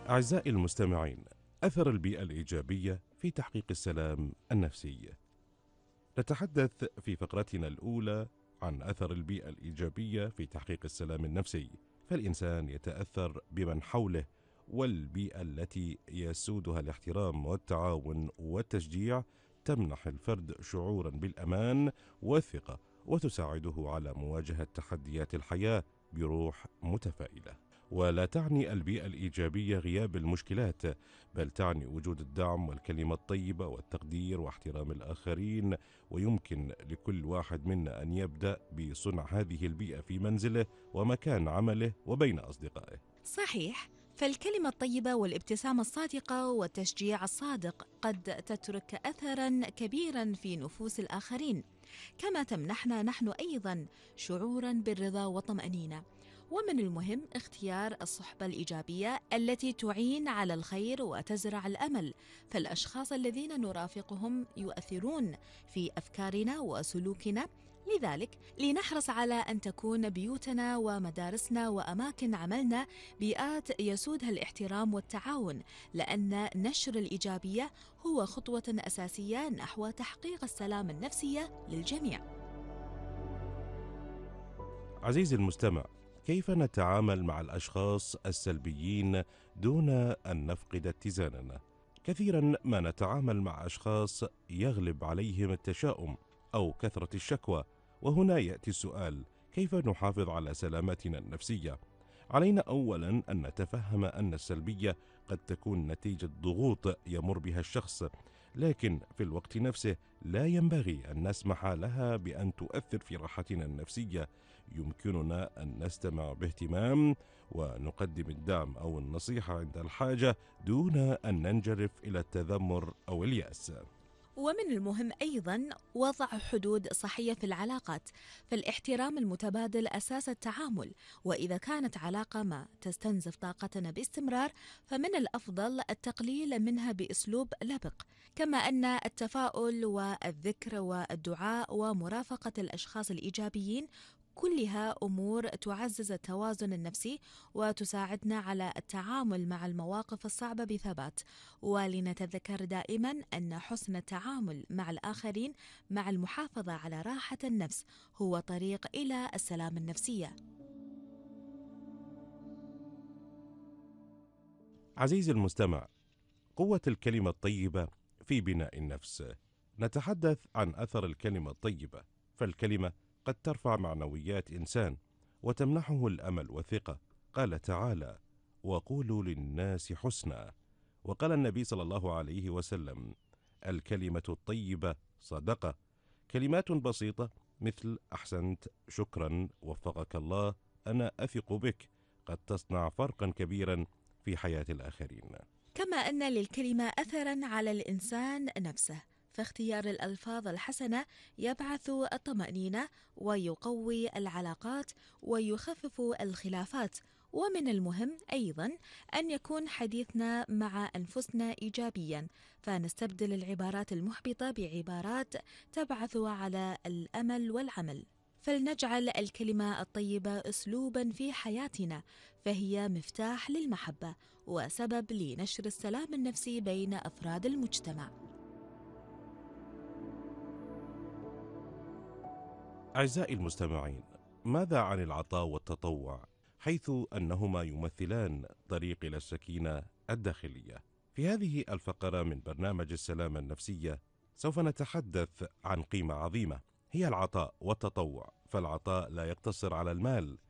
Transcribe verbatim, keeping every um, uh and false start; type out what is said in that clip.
أعزائي المستمعين، أثر البيئة الإيجابية في تحقيق السلام النفسي. نتحدث في فقرتنا الأولى عن أثر البيئة الإيجابية في تحقيق السلام النفسي، فالإنسان يتأثر بمن حوله، والبيئة التي يسودها الاحترام والتعاون والتشجيع تمنح الفرد شعورا بالأمان والثقة، وتساعده على مواجهة تحديات الحياة بروح متفائلة. ولا تعني البيئة الإيجابية غياب المشكلات، بل تعني وجود الدعم والكلمة الطيبة والتقدير واحترام الآخرين، ويمكن لكل واحد منا أن يبدأ بصنع هذه البيئة في منزله ومكان عمله وبين أصدقائه. صحيح، فالكلمة الطيبة والابتسامة الصادقة والتشجيع الصادق قد تترك أثراً كبيراً في نفوس الآخرين، كما تمنحنا نحن أيضاً شعوراً بالرضا والطمأنينة. ومن المهم اختيار الصحبة الإيجابية التي تعين على الخير وتزرع الأمل، فالأشخاص الذين نرافقهم يؤثرون في أفكارنا وسلوكنا. لذلك لنحرص على أن تكون بيوتنا ومدارسنا وأماكن عملنا بيئات يسودها الاحترام والتعاون، لأن نشر الإيجابية هو خطوة أساسية نحو تحقيق السلام النفسي للجميع. عزيزي المستمع، كيف نتعامل مع الأشخاص السلبيين دون أن نفقد اتزاننا؟ كثيرا ما نتعامل مع أشخاص يغلب عليهم التشاؤم أو كثرة الشكوى، وهنا يأتي السؤال: كيف نحافظ على سلامتنا النفسية؟ علينا أولا أن نتفهم أن السلبية قد تكون نتيجة ضغوط يمر بها الشخص، لكن في الوقت نفسه لا ينبغي أن نسمح لها بأن تؤثر في راحتنا النفسية. يمكننا أن نستمع باهتمام ونقدم الدعم أو النصيحة عند الحاجة دون أن ننجرف إلى التذمر أو اليأس. ومن المهم أيضاً وضع حدود صحية في العلاقات، فالاحترام المتبادل أساس التعامل، وإذا كانت علاقة ما تستنزف طاقتنا باستمرار فمن الأفضل التقليل منها بأسلوب لبق، كما أن التفاؤل والذكر والدعاء ومرافقة الأشخاص الإيجابيين كلها أمور تعزز التوازن النفسي وتساعدنا على التعامل مع المواقف الصعبة بثبات. ولنتذكر دائما أن حسن التعامل مع الآخرين مع المحافظة على راحة النفس هو طريق إلى السلام النفسي. عزيزي المستمع، قوة الكلمة الطيبة في بناء النفس. نتحدث عن أثر الكلمة الطيبة، فالكلمة قد ترفع معنويات إنسان وتمنحه الأمل والثقة. قال تعالى: وقولوا للناس حسنا. وقال النبي صلى الله عليه وسلم: الكلمة الطيبة صدقة. كلمات بسيطة مثل أحسنت، شكرا، وفقك الله، أنا أثق بك، قد تصنع فرقا كبيرا في حياة الآخرين. كما أن للكلمة أثراً على الإنسان نفسه، فاختيار الألفاظ الحسنة يبعث الطمأنينة ويقوي العلاقات ويخفف الخلافات. ومن المهم أيضاً أن يكون حديثنا مع أنفسنا إيجابياً، فنستبدل العبارات المحبطة بعبارات تبعث على الأمل والعمل. فلنجعل الكلمة الطيبة أسلوباً في حياتنا، فهي مفتاح للمحبة وسبب لنشر السلام النفسي بين أفراد المجتمع. أعزائي المستمعين، ماذا عن العطاء والتطوع، حيث أنهما يمثلان طريق إلى السكينة الداخلية؟ في هذه الفقرة من برنامج السلام النفسية سوف نتحدث عن قيمة عظيمة هي العطاء والتطوع. فالعطاء لا يقتصر على المال،